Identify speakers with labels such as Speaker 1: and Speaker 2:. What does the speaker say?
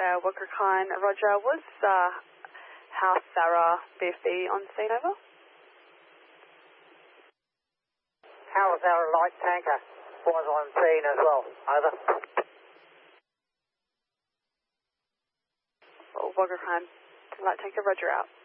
Speaker 1: Wagga Kine, roger. Was House Sarah BFB on scene, over?
Speaker 2: House Sarah light tanker was on scene as well, over.
Speaker 1: Wagga Kine, light tanker, roger out.